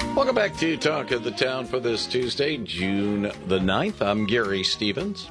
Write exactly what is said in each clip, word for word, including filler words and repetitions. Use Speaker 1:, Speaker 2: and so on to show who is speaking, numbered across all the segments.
Speaker 1: Welcome back to Talk of the Town for this Tuesday, June the ninth. I'm Gary Stevens.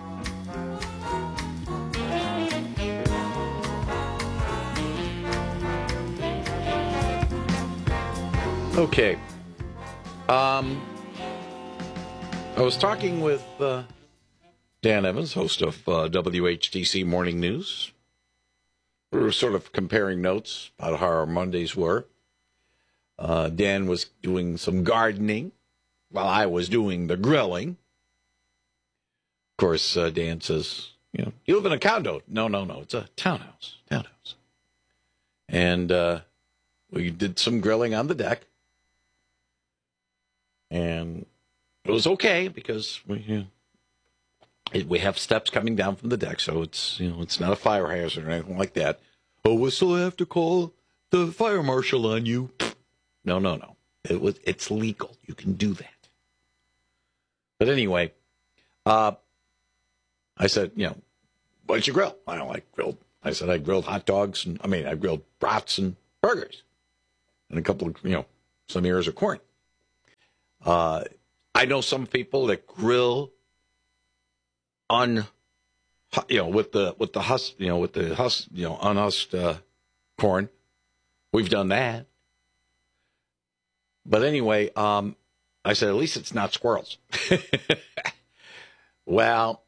Speaker 1: Okay. Um, I was talking with uh, Dan Evans, host of uh, W H T C Morning News. We were sort of comparing notes about how our Mondays were. Uh, Dan was doing some gardening while I was doing the grilling. Of course, uh, Dan says, you know, you live in a condo. No, no, no. It's a townhouse. Townhouse. And uh, we did some grilling on the deck. And it was okay because we, you know, it, we have steps coming down from the deck, so it's, you know, it's not a fire hazard or anything like that. Oh, we still have to call the fire marshal on you. No, no, no. It was. It's legal. You can do that. But anyway, uh, I said, you know, what'd you grill? I don't like grilled. I said I grilled hot dogs, and I mean, I grilled brats and burgers, and a couple of, you know, some ears of corn. Uh, I know some people that grill on, you know, with the with the husk, you know, with the husk, you know, unhusked uh, corn. We've done that. But anyway, um, I said, at least it's not squirrels. Well,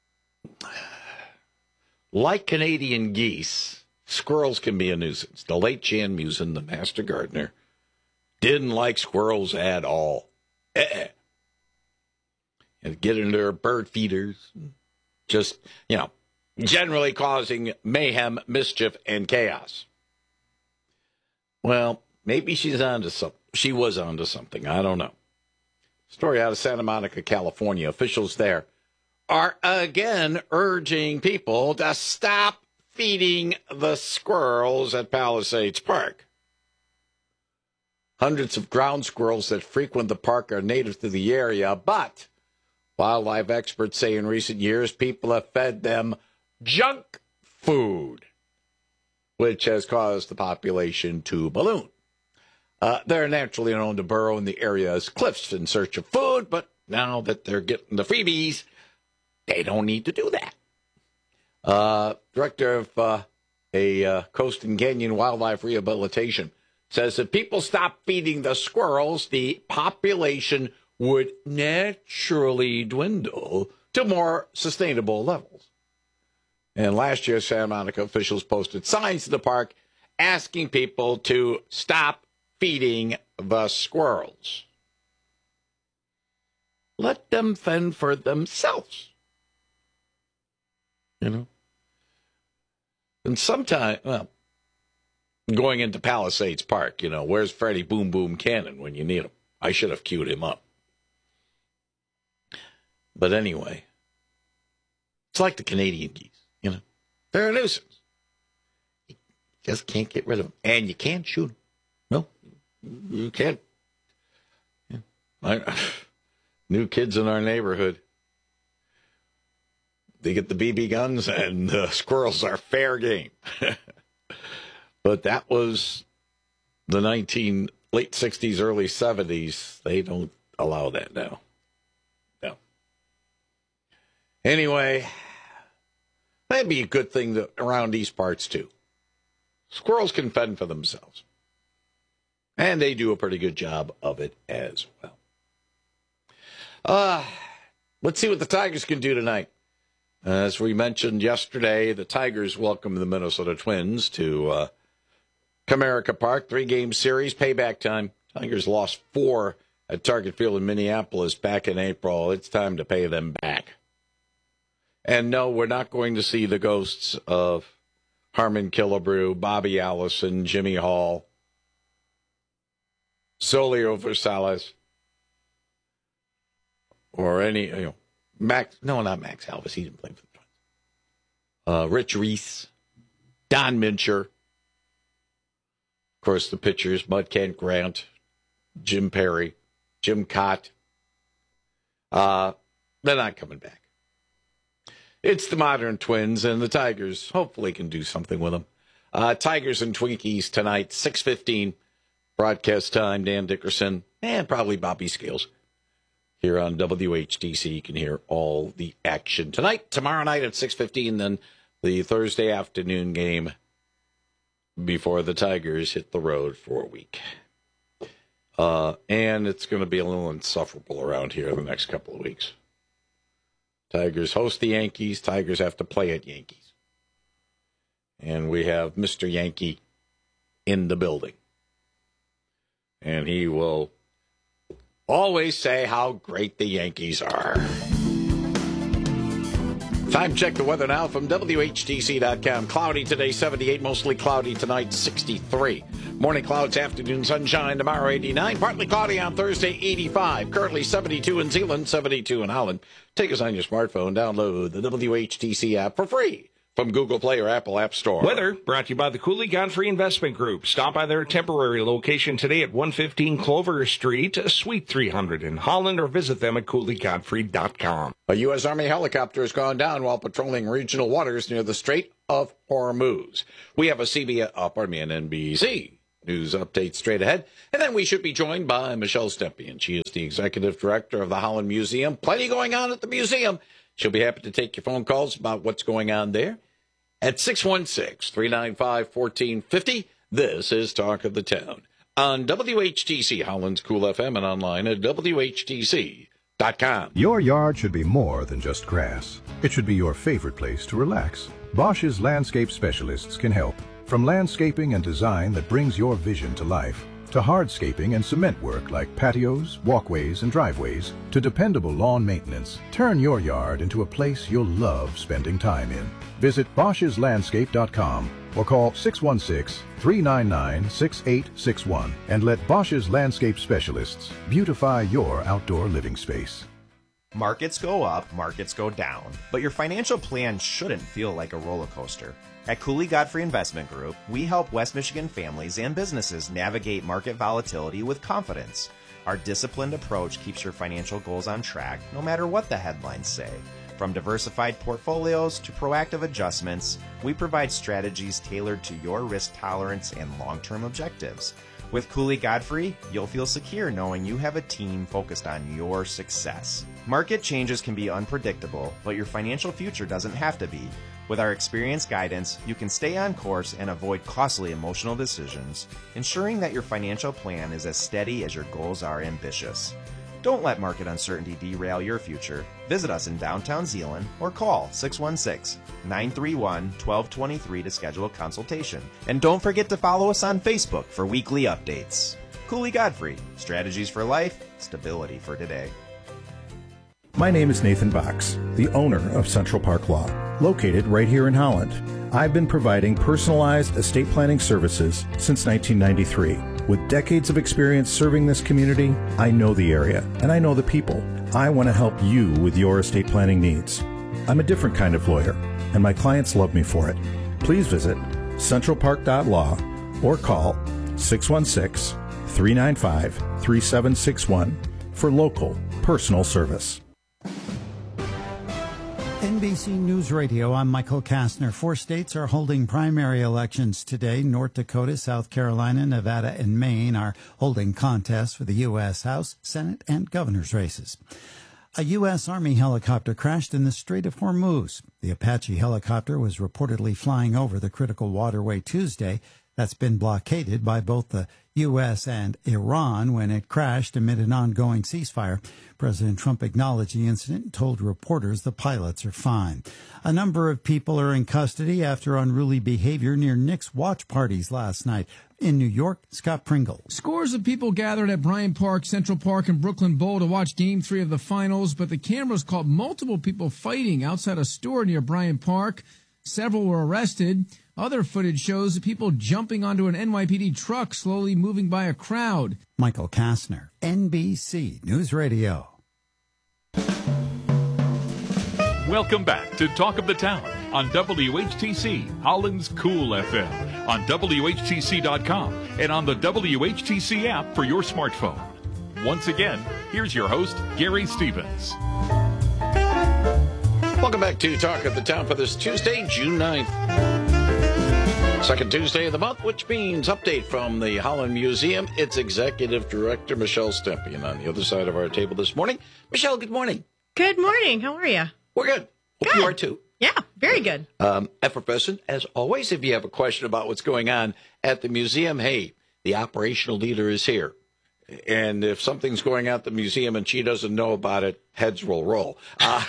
Speaker 1: like Canadian geese, squirrels can be a nuisance. The late Jan Musin, the master gardener, didn't like squirrels at all. Eh-eh. And get into their bird feeders, just, you know, generally causing mayhem, mischief, and chaos. Well, maybe she's onto something. She was onto something. I don't know. Story out of Santa Monica, California. Officials there are again urging people to stop feeding the squirrels at Palisades Park. Hundreds of ground squirrels that frequent the park are native to the area, but wildlife experts say in recent years people have fed them junk food, which has caused the population to balloon. Uh, they're naturally known to burrow in the area's cliffs in search of food, but now that they're getting the freebies, they don't need to do that. Uh, director of uh, a uh, Coast and Canyon Wildlife Rehabilitation says if people stop feeding the squirrels, the population would naturally dwindle to more sustainable levels. And last year, Santa Monica officials posted signs in the park asking people to stop feeding the squirrels. Let them fend for themselves. You know? And sometimes, well, going into Palisades Park, you know, where's Freddie Boom Boom Cannon when you need him? I should have queued him up. But anyway, it's like the Canadian geese, you know? They're a nuisance. You just can't get rid of them. And you can't shoot them. No. You can't. Yeah. I, new kids in our neighborhood, they get the B B guns and the squirrels are fair game. But that was the nineteen late sixties, early seventies. They don't allow that now. No. Anyway, that'd be a good thing to, around these parts too. Squirrels can fend for themselves. And they do a pretty good job of it as well. Uh, let's see what the Tigers can do tonight. As we mentioned yesterday, the Tigers welcome the Minnesota Twins to uh, Comerica Park. Three-game series, payback time. Tigers lost four at Target Field in Minneapolis back in April. It's time to pay them back. And no, we're not going to see the ghosts of Harmon Killebrew, Bobby Allison, Jimmy Hall, Solio Versailles, or any, you know, Max, no, not Max Alvis, he didn't play for the Twins. Uh, Rich Reese, Don Mincher, of course, the pitchers, Mud Kent Grant, Jim Perry, Jim Cott. Uh, they're not coming back. It's the modern Twins, and the Tigers hopefully can do something with them. Uh, Tigers and Twinkies tonight, six fifteen. Broadcast time, Dan Dickerson, and probably Bobby Scales. Here on W H T C, you can hear all the action tonight, tomorrow night at six fifteen, then the Thursday afternoon game before the Tigers hit the road for a week. Uh, and it's going to be a little insufferable around here the next couple of weeks. Tigers host the Yankees. Tigers have to play at Yankees. And we have Mister Yankee in the building. And he will always say how great the Yankees are. Time check the weather now from W H T C dot com. Cloudy today, seventy-eight. Mostly cloudy tonight, sixty-three. Morning clouds, afternoon sunshine, tomorrow eighty-nine. Partly cloudy on Thursday, eighty-five. Currently seventy-two in Zeeland, seventy-two in Holland. Take us on your smartphone. Download the W H T C app for free from Google Play or Apple App Store.
Speaker 2: Weather brought to you by the Cooley Godfrey Investment Group. Stop by their temporary location today at one fifteen Clover Street, Suite three hundred in Holland, or visit them at cooley godfrey dot com.
Speaker 1: A U S. Army helicopter has gone down while patrolling regional waters near the Strait of Hormuz. We have a C B S, uh, pardon me, an N B C news update straight ahead. And then we should be joined by Michelle Stepien. She is the executive director of the Holland Museum. Plenty going on at the museum. She'll be happy to take your phone calls about what's going on there. At six one six, three nine five, one four five zero, this is Talk of the Town on W H T C, Holland's Cool F M, and online at W H T C dot com.
Speaker 3: Your yard should be more than just grass. It should be your favorite place to relax. Bosch's landscape specialists can help. From landscaping and design that brings your vision to life, to hardscaping and cement work like patios, walkways, and driveways, to dependable lawn maintenance, turn your yard into a place you'll love spending time in. Visit Bosch's Landscape dot com or call six one six, three nine nine, six eight six one and let Bosch's Landscape Specialists beautify your outdoor living space.
Speaker 4: Markets go up, markets go down, but your financial plan shouldn't feel like a roller coaster. At Cooley Godfrey Investment Group, we help West Michigan families and businesses navigate market volatility with confidence. Our disciplined approach keeps your financial goals on track, no matter what the headlines say. From diversified portfolios to proactive adjustments, we provide strategies tailored to your risk tolerance and long-term objectives. With Cooley Godfrey, you'll feel secure knowing you have a team focused on your success. Market changes can be unpredictable, but your financial future doesn't have to be. With our experienced guidance, you can stay on course and avoid costly emotional decisions, ensuring that your financial plan is as steady as your goals are ambitious. Don't let market uncertainty derail your future. Visit us in downtown Zeeland or call six one six, nine three one, one two two three to schedule a consultation. And don't forget to follow us on Facebook for weekly updates. Cooley Godfrey, strategies for life, stability for today.
Speaker 5: My name is Nathan Box, the owner of Central Park Law, located right here in Holland. I've been providing personalized estate planning services since nineteen ninety-three. With decades of experience serving this community, I know the area and I know the people. I want to help you with your estate planning needs. I'm a different kind of lawyer, and my clients love me for it. Please visit central park dot law or call six one six, three nine five, three seven six one for local personal service.
Speaker 6: N B C News Radio, I'm Michael Kastner. Four states are holding primary elections today. North Dakota, South Carolina, Nevada, and Maine are holding contests for the U S. House, Senate, and governor's races. A U S. Army helicopter crashed in the Strait of Hormuz. The Apache helicopter was reportedly flying over the critical waterway Tuesday. That's been blockaded by both the U S and Iran when it crashed amid an ongoing ceasefire. President Trump acknowledged the incident and told reporters the pilots are fine. A number of people are in custody after unruly behavior near Knicks watch parties last night. In New York, Scott Pringle.
Speaker 7: Scores of people gathered at Bryant Park, Central Park, and Brooklyn Bowl to watch Game three of the finals, but the cameras caught multiple people fighting outside a store near Bryant Park. Several were arrested. Other footage shows people jumping onto an N Y P D truck slowly moving by a crowd.
Speaker 6: Michael Kastner, N B C News Radio.
Speaker 8: Welcome back to Talk of the Town on W H T C, Holland's Cool F M, on W H T C dot com, and on the W H T C app for your smartphone. Once again, here's your host, Gary Stevens.
Speaker 1: Welcome back to Talk of the Town for this Tuesday, June ninth. Second Tuesday of the month, which means update from the Holland Museum. It's Executive Director Michelle Stempy. On the other side of our table this morning, Michelle, good morning.
Speaker 9: Good morning. How are you?
Speaker 1: We're good. Hope
Speaker 9: Good.
Speaker 1: you are too.
Speaker 9: Yeah, very good.
Speaker 1: Um, effervescent, as always. If you have a question about what's going on at the museum, hey, the operational leader is here. And if something's going on at the museum and she doesn't know about it, heads will roll. Uh,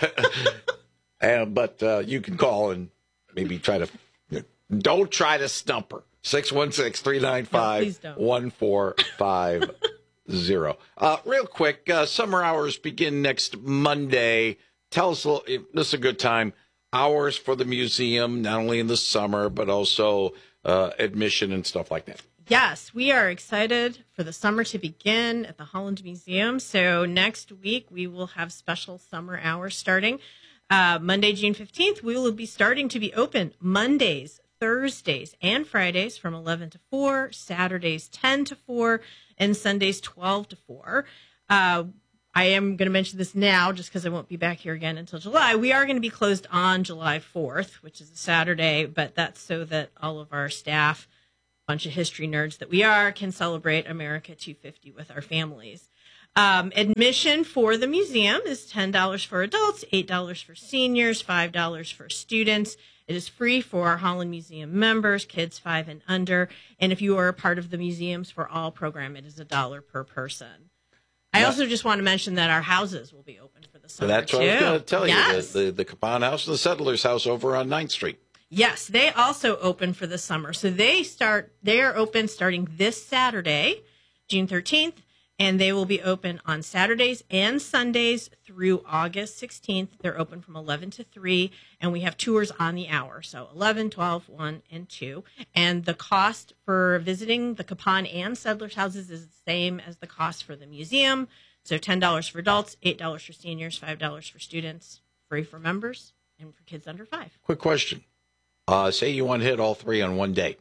Speaker 1: and, but uh, you can call and maybe try to, don't try to stump her. six one six, three nine five, one four five zero. Uh, real quick, uh, summer hours begin next Monday. Tell us, a little, this is a good time. Hours for the museum, not only in the summer, but also uh, admission and stuff like that.
Speaker 9: Yes, we are excited for the summer to begin at the Holland Museum. So next week, we will have special summer hours starting. Uh, Monday, June fifteenth, we will be starting to be open Mondays, Thursdays, and Fridays from eleven to four, Saturdays ten to four, and Sundays twelve to four. Uh, I am going to mention this now just because I won't be back here again until July. We are going to be closed on July fourth, which is a Saturday, but that's so that all of our staff, bunch of history nerds that we are, can celebrate America two fifty with our families. Um, admission for the museum is ten dollars for adults, eight dollars for seniors, five dollars for students. It is free for our Holland Museum members, kids five and under. And if you are a part of the Museums for All program, it is a dollar per person. I also just want to mention that our houses will be open for the summer,
Speaker 1: That's what
Speaker 9: too.
Speaker 1: I was going to tell
Speaker 9: Yes.
Speaker 1: you. The, the, the Capon House and the Settlers House over on ninth Street.
Speaker 9: Yes, they also open for the summer. So they start. They are open starting this Saturday, June thirteenth, and they will be open on Saturdays and Sundays through August sixteenth. They're open from eleven to three, and we have tours on the hour, so eleven, twelve, one, and two. And the cost for visiting the Capon and Settlers houses is the same as the cost for the museum. So ten dollars for adults, eight dollars for seniors, five dollars for students, free for members, and for kids under five.
Speaker 1: Quick question. Uh, say you want to hit all three on one day.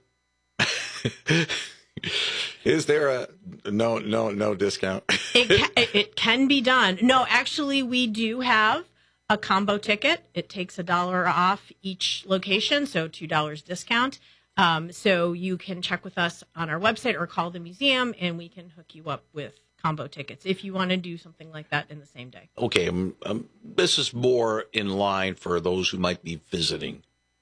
Speaker 1: Is there a no, no, no discount?
Speaker 9: it, can, it, it can be done. No, actually, we do have a combo ticket. It takes a dollar off each location, so two dollars discount. Um, so you can check with us on our website or call the museum, and we can hook you up with combo tickets if you want to do something like that in the same day.
Speaker 1: Okay, um, um, this is more in line for those who might be visiting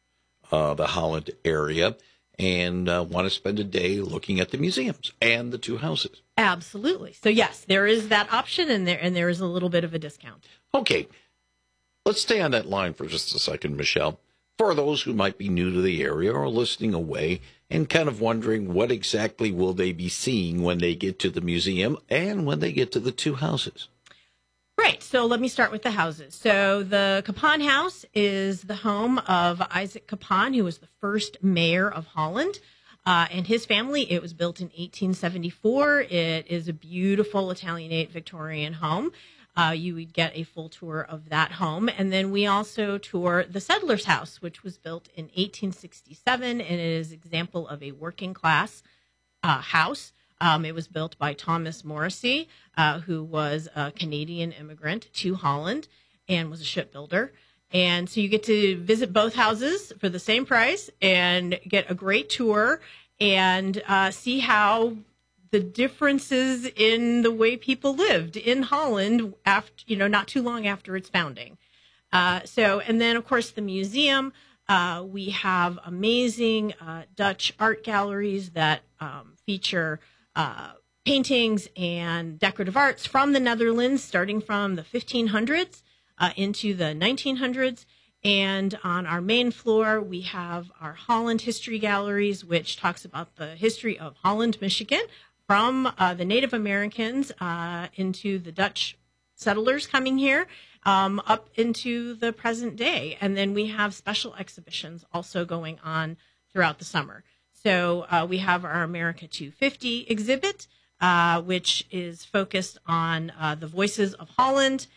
Speaker 1: uh, the Holland area and uh, want to spend a day looking at the museums and the two houses.
Speaker 9: Absolutely. So yes, there is that option, and there and there is a little bit of a discount.
Speaker 1: Okay, let's stay on that line for just a second, Michelle. For those who might be new to the area or listening away and kind of wondering what exactly will they be seeing when they get to the museum and when they get to the two houses.
Speaker 9: Right. So let me start with the houses. So the Capon House is the home of Isaac Capon, who was the first mayor of Holland, uh, and his family. It was built in eighteen seventy-four. It is a beautiful Italianate Victorian home. Uh, you would get a full tour of that home. And then we also tour the Settlers House, which was built in eighteen sixty-seven, and it is an example of a working class uh, house. Um, it was built by Thomas Morrissey, uh, who was a Canadian immigrant to Holland and was a shipbuilder. And so you get to visit both houses for the same price and get a great tour and uh, see how the differences in the way people lived in Holland after, you know, not too long after its founding. Uh, so, and then of course the museum, uh, we have amazing uh, Dutch art galleries that um, feature uh, paintings and decorative arts from the Netherlands, starting from the fifteen hundreds uh, into the nineteen hundreds. And on our main floor, we have our Holland History Galleries, which talks about the history of Holland, Michigan, from uh, the Native Americans uh, into the Dutch settlers coming here, um, up into the present day. And then we have special exhibitions also going on throughout the summer. So uh, we have our America two fifty exhibit, uh, which is focused on uh, the voices of Holland.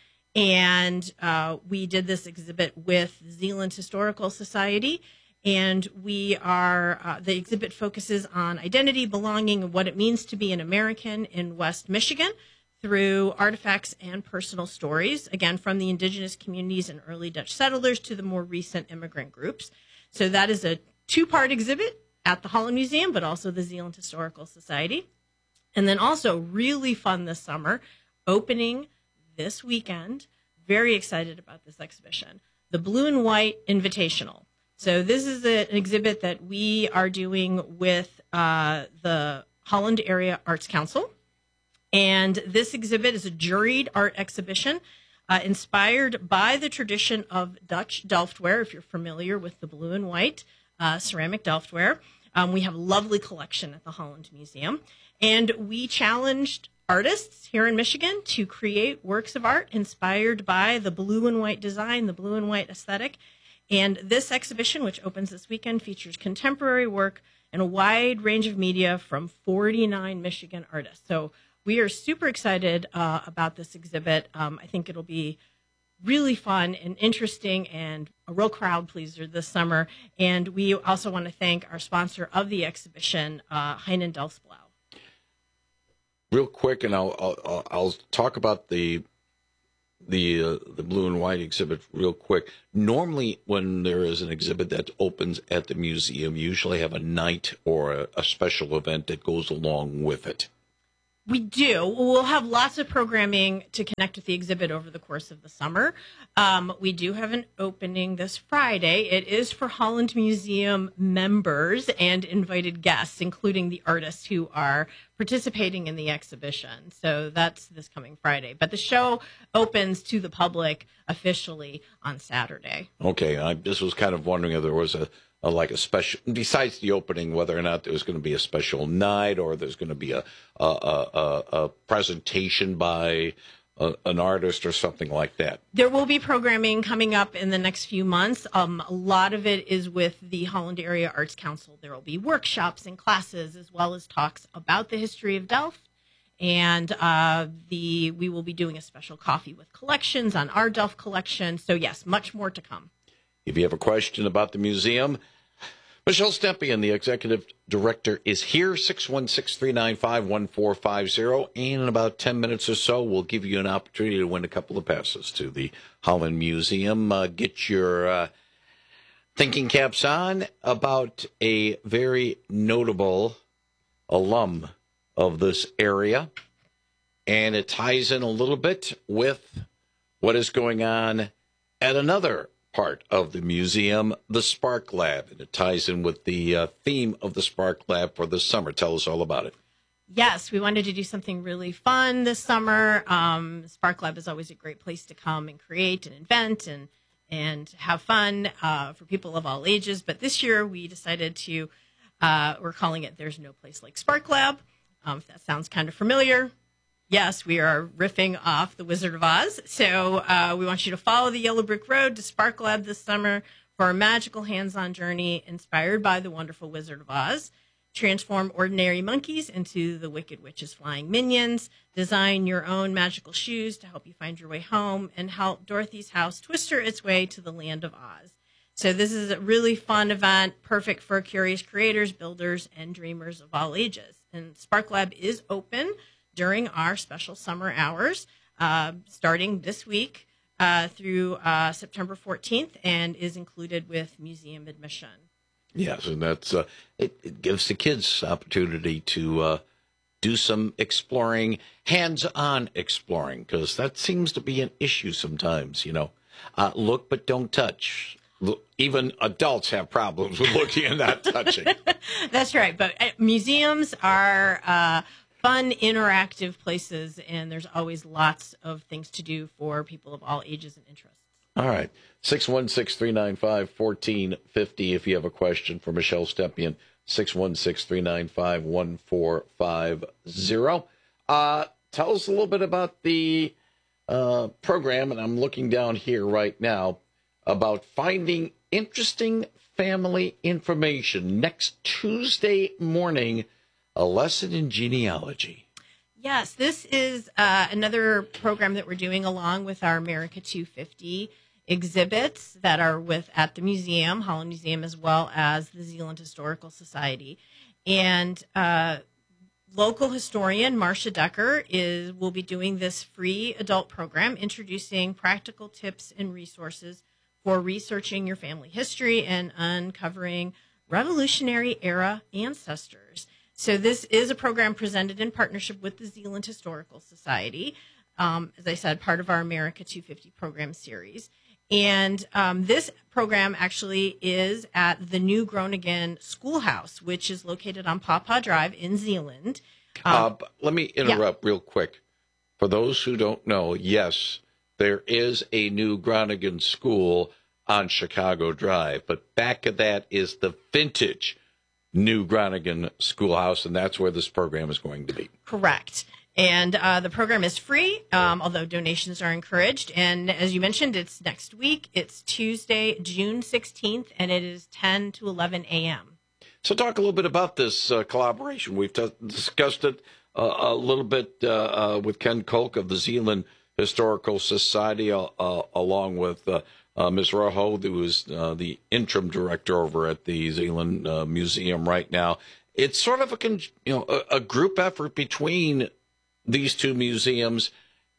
Speaker 9: And uh, we did this exhibit with Zeeland Historical Society. And we are, uh, the exhibit focuses on identity, belonging, and what it means to be an American in West Michigan through artifacts and personal stories, again, from the indigenous communities and early Dutch settlers to the more recent immigrant groups. So that is a two-part exhibit. at the Holland Museum, but also the Zeeland Historical Society. And then also really fun this summer, opening this weekend. Very excited about this exhibition, the Blue and White Invitational. So this is a, an exhibit that we are doing with uh, the Holland Area Arts Council. And this exhibit is a juried art exhibition uh, inspired by the tradition of Dutch Delftware, if you're familiar with the blue and white uh, ceramic Delftware. Um, we have a lovely collection at the Holland Museum. And we challenged artists here in Michigan to create works of art inspired by the blue and white design, the blue and white aesthetic. And this exhibition, which opens this weekend, features contemporary work and a wide range of media from forty-nine Michigan artists. So we are super excited uh, about this exhibit. Um, I think it'll be really fun and interesting and a real crowd pleaser this summer. And we also want to thank our sponsor of the exhibition, uh, Heinen Delfsblau.
Speaker 1: Real quick, and I'll I'll, I'll talk about the the uh, the blue and white exhibit real quick. Normally, when there is an exhibit that opens at the museum, you usually have a night or a, a special event that goes along with it.
Speaker 9: We do. We'll have lots of programming to connect with the exhibit over the course of the summer. Um, we do have an opening this Friday. It is for Holland Museum members and invited guests, including the artists who are participating in the exhibition. So that's this coming Friday. But the show opens to the public officially on Saturday.
Speaker 1: Okay. I just was kind of wondering if there was a Uh, like a special, besides the opening, whether or not there's going to be a special night or there's going to be a a, a, a presentation by a, an artist or something like that.
Speaker 9: There will be programming coming up in the next few months. Um, a lot of it is with the Holland Area Arts Council. There will be workshops and classes as well as talks about the history of Delft. And uh, the we will be doing a special coffee with collections on our Delft collection. So, yes, much more to come.
Speaker 1: If you have a question about the museum, Michelle Stepien, the executive director, is here, six one six, three nine five, one four five zero. And in about ten minutes or so, we'll give you an opportunity to win a couple of passes to the Holland Museum. Uh, get your uh, thinking caps on about a very notable alum of this area. And it ties in a little bit with what is going on at another part of the museum, the Spark Lab, and it ties in with the uh, theme of the Spark Lab for the summer. Tell us all about it.
Speaker 9: Yes, we wanted to do something really fun this summer. Um, Spark Lab is always a great place to come and create and invent and and have fun uh, for people of all ages. But this year we decided to, uh, we're calling it There's No Place Like Spark Lab. Um, if that sounds kind of familiar. Yes, we are riffing off The Wizard of Oz. So uh, we want you to follow the yellow brick road to Spark Lab this summer for a magical hands-on journey inspired by the wonderful Wizard of Oz. Transform ordinary monkeys into the Wicked Witch's flying minions. Design your own magical shoes to help you find your way home and help Dorothy's house twister its way to the land of Oz. So this is a really fun event, perfect for curious creators, builders, and dreamers of all ages. And Spark Lab is open during our special summer hours, uh, starting this week uh, through uh, September fourteenth, and is included with museum admission.
Speaker 1: Yes, and that's uh, it, it gives the kids opportunity to uh, do some exploring, hands-on exploring, because that seems to be an issue sometimes, you know. Uh, look, but don't touch. Look, even adults have problems with looking and not touching.
Speaker 9: That's right, but uh, museums are Uh, fun, interactive places, and there's always lots of things to do for people of all ages and interests.
Speaker 1: All right. six one six, three nine five, one four five zero if you have a question for Michelle Stepien. six one six, three nine five, one four five zero. Uh, tell us a little bit about the uh, program, and I'm looking down here right now, about finding interesting family information next Tuesday morning. A lesson in genealogy.
Speaker 9: Yes, this is uh, another program that we're doing along with our America two fifty exhibits that are with at the museum, Holland Museum, as well as the Zeeland Historical Society. And uh, local historian Marcia Decker is will be doing this free adult program, introducing practical tips and resources for researching your family history and uncovering Revolutionary Era Ancestors. So this is a program presented in partnership with the Zeeland Historical Society. Um, as I said, part of our America two fifty program series. And um, this program actually is at the new Groningen Schoolhouse, which is located on Paw Paw Drive in Zeeland. Um,
Speaker 1: uh, let me interrupt
Speaker 9: yeah.
Speaker 1: real quick. For those who don't know, yes, there is a new Groningen school on Chicago Drive, but back of that is the vintage new Groningen Schoolhouse, and that's where this program is going to be.
Speaker 9: Correct. And uh, the program is free, um, although donations are encouraged. And as you mentioned, it's next week. It's Tuesday, June sixteenth, and it is ten to eleven a.m.
Speaker 1: So talk a little bit about this uh, collaboration. We've t- discussed it uh, a little bit uh, uh, with Ken Kolk of the Zeeland Historical Society, uh, uh, along with uh, uh, Miz Rojo, who is uh, the interim director over at the Zeeland uh, Museum right now. It's sort of a con- you know a, a group effort between these two museums,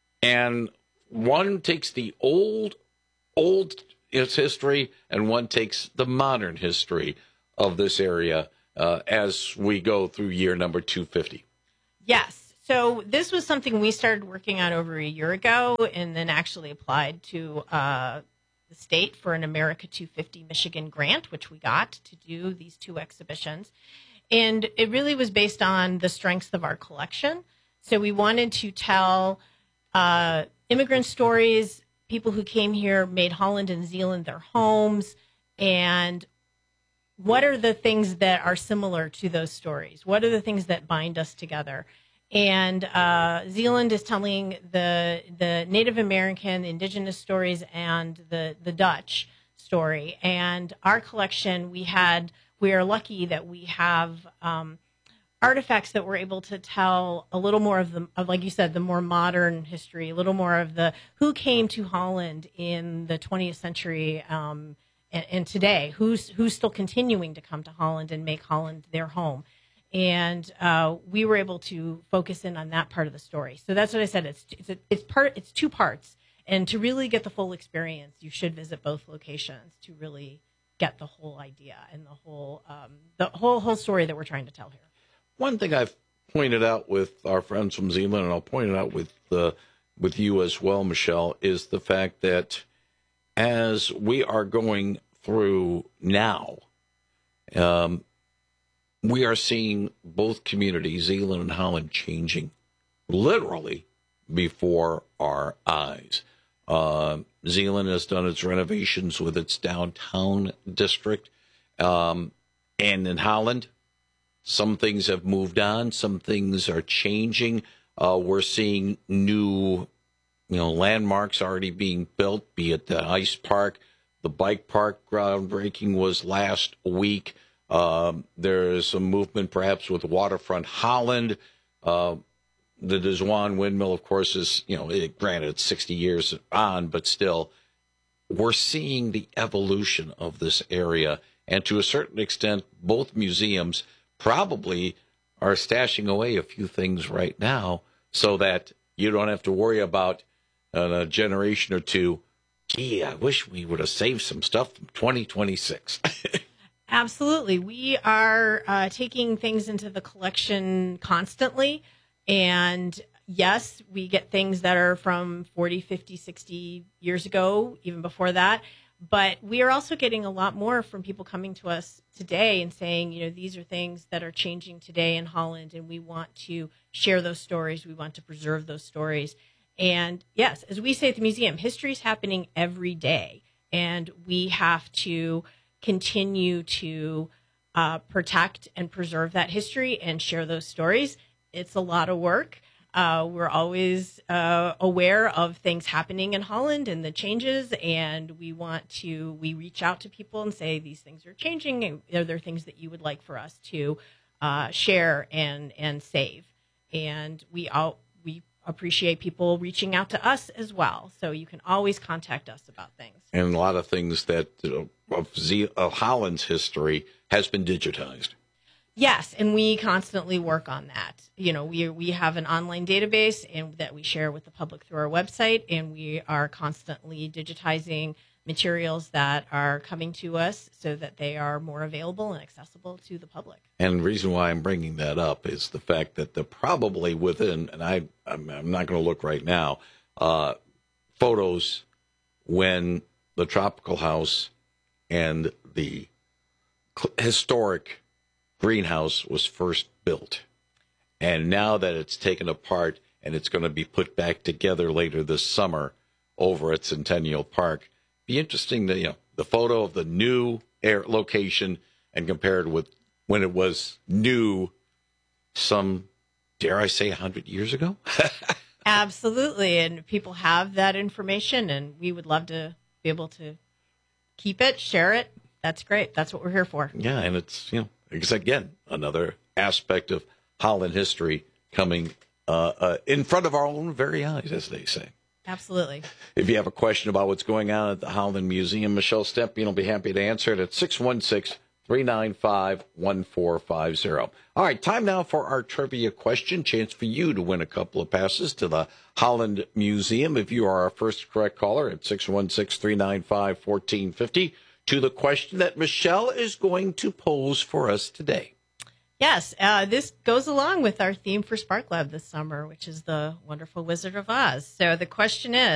Speaker 1: and one takes the old, old its history, and one takes the modern history of this area uh, as we go through year number two fifty.
Speaker 9: Yes. So this was something we started working on over a year ago, and then actually applied to uh, the state for an America two fifty Michigan grant, which we got to do these two exhibitions. And it really was based on the strengths of our collection. So we wanted to tell uh, immigrant stories, people who came here, made Holland and Zeeland their homes, and what are the things that are similar to those stories? What are the things that bind us together? And uh, Zeeland is telling the the Native American, indigenous stories, and the, the Dutch story. And our collection, we had, we are lucky that we have um, artifacts that were able to tell a little more of the, of, like you said, the more modern history, a little more of the who came to Holland in the twentieth century um, and, and today, who's who's still continuing to come to Holland and make Holland their home. And uh, we were able to focus in on that part of the story. So that's what I said. It's it's a, it's part it's two parts, and to really get the full experience, you should visit both locations to really get the whole idea and the whole um, the whole whole story that we're trying to tell here.
Speaker 1: One thing I've pointed out with our friends from Zeeland, and I'll point it out with uh, with you as well, Michelle, is the fact that as we are going through now, um, we are seeing both communities, Zeeland and Holland, changing literally before our eyes. Uh, Zeeland has done its renovations with its downtown district, um, and in Holland, some things have moved on. Some things are changing. Uh, we're seeing new, you know, landmarks already being built, be it the ice park. The bike park groundbreaking was last week. Um, there's a movement perhaps with Waterfront Holland. Uh, the Deswan windmill, of course, is, you know, it, granted it's sixty years on, but still, we're seeing the evolution of this area. And to a certain extent, both museums probably are stashing away a few things right now so that you don't have to worry about in a generation or two, gee, I wish we would have saved some stuff from twenty twenty-six.
Speaker 9: Absolutely. We are uh, taking things into the collection constantly. And yes, we get things that are from forty, fifty, sixty years ago, even before that. But we are also getting a lot more from people coming to us today and saying, you know, these are things that are changing today in Holland, and we want to share those stories. We want to preserve those stories. And yes, as we say at the museum, history is happening every day, and we have to continue to uh, protect and preserve that history and share those stories. It's a lot of work. Uh, we're always uh, aware of things happening in Holland and the changes, and we want to, we reach out to people and say, these things are changing, and are there things that you would like for us to uh, share and, and save? And we all, we appreciate people reaching out to us as well. So you can always contact us about things.
Speaker 1: And a lot of things that uh, of, Z- of Holland's history has been digitized.
Speaker 9: Yes, and we constantly work on that. You know, we we have an online database and that we share with the public through our website, and we are constantly digitizing materials that are coming to us so that they are more available and accessible to the public.
Speaker 1: And the reason why I'm bringing that up is the fact that they're probably within, and I, I'm, I'm not going to look right now, uh, photos when the Tropical House and the historic greenhouse was first built. And now that it's taken apart and it's going to be put back together later this summer over at Centennial Park, be interesting to, you know, the photo of the new air location and compared with when it was new some, dare I say, one hundred years ago?
Speaker 9: Absolutely. And people have that information, and we would love to be able to keep it, share it. That's great. That's what we're here for.
Speaker 1: Yeah, and it's, you know, it's, again, another aspect of Holland history coming uh, uh, in front of our own very eyes, as they say.
Speaker 9: Absolutely.
Speaker 1: If you have a question about what's going on at the Holland Museum, Michelle Stepien will be happy to answer it at six one six, three nine five, one four five zero. All right, time now for our trivia question. Chance for you to win a couple of passes to the Holland Museum. If you are our first correct caller at six one six, three nine five, one four five zero to the question that Michelle is going to pose for us today.
Speaker 9: Yes, uh, this goes along with our theme for Spark Lab this summer, which is the Wonderful Wizard of Oz. So the question is,